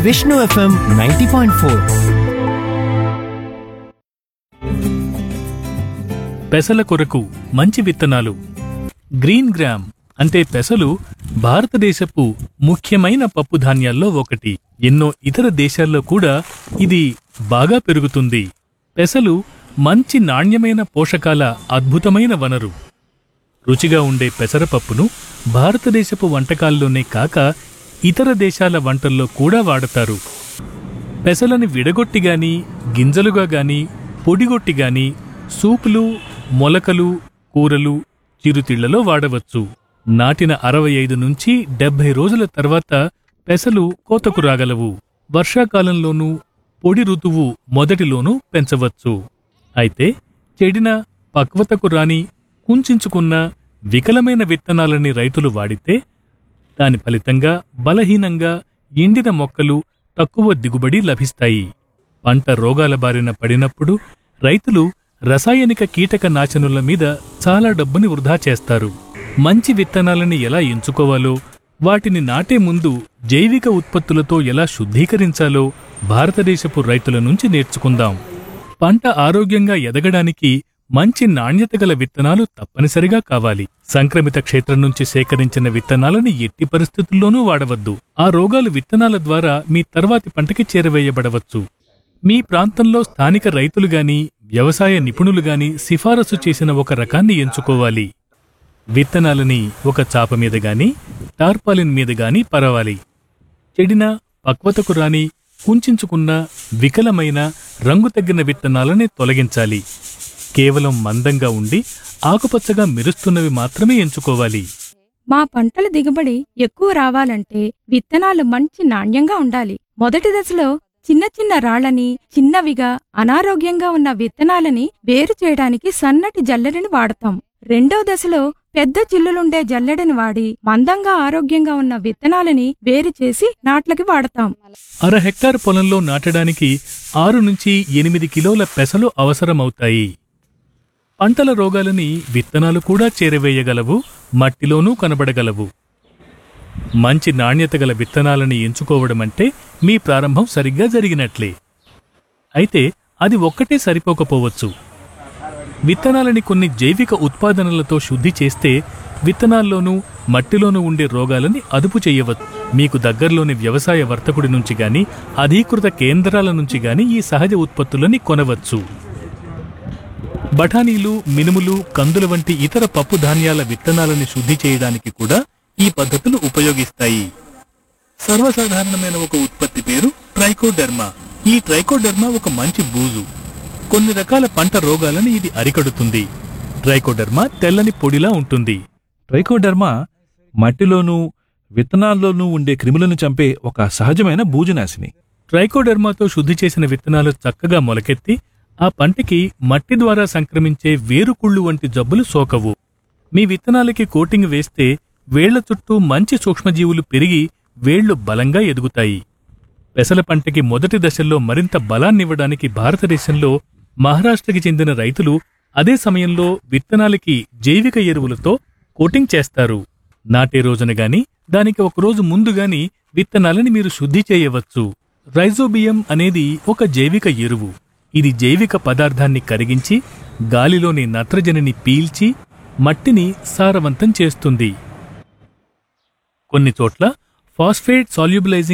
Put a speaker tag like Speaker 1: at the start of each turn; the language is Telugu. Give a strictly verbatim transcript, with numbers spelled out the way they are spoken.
Speaker 1: Vishnu FM ninety point four.
Speaker 2: పెసల కొరకు మంచి విత్తనాలు. గ్రీన్ గ్రామ్ అంటే పెసలు భారతదేశపు ముఖ్యమైన పప్పు ధాన్యాల్లో ఒకటి. ఎన్నో ఇతర దేశాల్లో కూడా ఇది బాగా పెరుగుతుంది. పెసలు మంచి నాణ్యమైన పోషకాల అద్భుతమైన వనరు. రుచిగా ఉండే పెసరపప్పును భారతదేశపు వంటకాల్లోనే కాక ఇతర దేశాల వంటల్లో కూడా వాడతారు. పెసలని విడగొట్టిగాని, గింజలుగా గాని, పొడిగొట్టిగాని సూపులు, మొలకలు, కూరలు, చిరుతిళ్లలో వాడవచ్చు. నాటిన అరవై ఐదు నుంచి డెబ్బై రోజుల తర్వాత పెసలు కోతకు రాగలవు. వర్షాకాలంలోనూ పొడి ఋతువు మొదటిలోనూ పెంచవచ్చు. అయితే చెడిన, పక్వతకు రాని, కుంచుకున్న వికలమైన విత్తనాలని రైతులు వాడితే దాని ఫలితంగా బలహీనంగా ఎండిన మొక్కలు తక్కువ దిగుబడి లభిస్తాయి. పంట రోగాల బారిన పడినప్పుడు రైతులు రసాయనిక కీటక నాశనుల మీద చాలా డబ్బుని వృధా చేస్తారు. మంచి విత్తనాలని ఎలా ఎంచుకోవాలో, వాటిని నాటే ముందు జైవిక ఉత్పత్తులతో ఎలా శుద్ధీకరించాలో భారతదేశపు రైతుల నుంచి నేర్చుకుందాం. పంట ఆరోగ్యంగా ఎదగడానికి మంచి నాణ్యత గల విత్తనాలు తప్పనిసరిగా కావాలి. సంక్రమిత క్షేత్రం నుంచి సేకరించిన విత్తనాలని ఎట్టి పరిస్థితుల్లోనూ వాడవద్దు. ఆ రోగాలు విత్తనాల ద్వారా మీ తర్వాతి పంటకి చేరవేయబడవచ్చు. మీ ప్రాంతంలో స్థానిక రైతులుగాని, వ్యవసాయ నిపుణులుగాని సిఫారసు చేసిన ఒక రకాన్ని ఎంచుకోవాలి. విత్తనాలని ఒక చాప మీద గాని, టార్పాలిన్ మీద గాని పరవాలి. చెడిన, పక్వతకు రాని, కుంచుకున్న, వికలమైన, రంగు తగ్గిన విత్తనాలని తొలగించాలి. కేవలం మందంగా ఉండి ఆకుపచ్చగా మెరుస్తున్నవి మాత్రమే ఎంచుకోవాలి.
Speaker 3: మా పంటల దిగుబడి ఎక్కువ రావాలంటే విత్తనాలు మంచి నాణ్యంగా ఉండాలి. మొదటి దశలో చిన్న చిన్న రాళ్లని, చిన్నవిగా అనారోగ్యంగా ఉన్న విత్తనాలని వేరు చేయడానికి సన్నటి జల్లెడని వాడతాం. రెండో దశలో పెద్ద చిల్లులుండే జల్లెడని వాడి మందంగా ఆరోగ్యంగా ఉన్న విత్తనాలని వేరు చేసి నాట్లకి వాడతాం.
Speaker 2: అర హెక్టార్ పొలంలో నాటడానికి ఆరు నుంచి ఎనిమిది కిలోల పెసలు అవసరమవుతాయి. పంటల రోగాలని విత్తనాలు కూడా చేరవేయగలవు, మట్టిలోనూ కనబడగలవు. మంచి నాణ్యత గల విత్తనాలని ఎంచుకోవడమంటే మీ ప్రారంభం సరిగ్గా జరిగినట్లే. అయితే అది ఒక్కటే సరిపోకపోవచ్చు. విత్తనాలని కొన్ని జైవిక ఉత్పాదనలతో శుద్ధి చేస్తే విత్తనాల్లోనూ మట్టిలోనూ ఉండే రోగాలని అదుపు చెయ్యవచ్చు. మీకు దగ్గర్లోని వ్యవసాయ వర్తకుడి నుంచి గాని, అధీకృత కేంద్రాల నుంచి గాని ఈ సహజ ఉత్పత్తులని కొనవచ్చు. బఠానీలు, మినుములు, కందుల వంటి ఇతర పప్పు ధాన్యాల విత్తనాలని శుద్ధి చేయడానికి కూడా ఈ పద్ధతులు ఉపయోగిస్తాయి. సర్వసాధారణమైన ఒక ఉత్పత్తి పేరు ట్రైకోడెర్మా. ఈ ట్రైకోడెర్మా ఒక మంచి బూజు. కొన్ని రకాల పంట రోగాలను ఇది అరికడుతుంది. ట్రైకోడెర్మా తెల్లని పొడిలా ఉంటుంది.
Speaker 4: ట్రైకోడెర్మా మట్టిలోనూ విత్తనాల్లోనూ ఉండే క్రిములను చంపే ఒక సహజమైన బూజునాశిని.
Speaker 2: ట్రైకోడెర్మాతో శుద్ధి చేసిన విత్తనాలు చక్కగా మొలకెత్తి ఆ పంటకి మట్టి ద్వారా సంక్రమించే వేరుకుళ్ళు వంటి జబ్బులు సోకవు. మీ విత్తనాలకి కోటింగ్ వేస్తే వేళ్ల చుట్టూ మంచి సూక్ష్మజీవులు పెరిగి వేళ్లు బలంగా ఎదుగుతాయి. పెసల పంటకి మొదటి దశల్లో మరింత బలాన్నివ్వడానికి భారతదేశంలో మహారాష్ట్రకి చెందిన రైతులు అదే సమయంలో విత్తనాలకి జైవిక ఎరువులతో కోటింగ్ చేస్తారు. నాటే రోజున గాని, దానికి ఒకరోజు ముందుగాని విత్తనాలని మీరు శుద్ధి చేయవచ్చు. రైజోబియం అనేది ఒక జైవిక ఎరువు. ఇది జైవిక పదార్థాన్ని కరిగించి గాలిలోని నత్రజనిని పీల్చి మట్టిని సారవంతం చేస్తుంది. కొన్ని చోట్ల ఫాస్ఫేట్ సాల్యుబిలైజింగ్